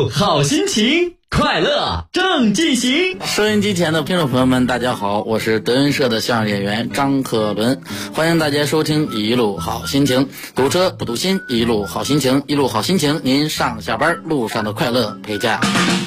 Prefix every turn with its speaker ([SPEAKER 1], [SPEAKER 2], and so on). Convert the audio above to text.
[SPEAKER 1] 路好心情，快乐正进行。
[SPEAKER 2] 收音机前的听众朋友们，大家好，我是德云社的相声演员张克伦，欢迎大家收听一路好心情。堵车不堵心，一路好心情，一路好心情，您上下班路上的快乐陪驾。